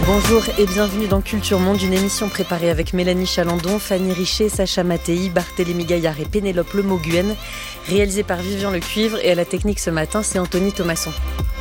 Bonjour et bienvenue dans Culture Monde, une émission préparée avec Mélanie Chalandon, Fanny Richet, Sacha Mattei, Barthélémy Gaillard et Pénélope Lemoguen, réalisée par Vivian Le Cuivre, et à la technique ce matin, c'est Anthony Thomasson.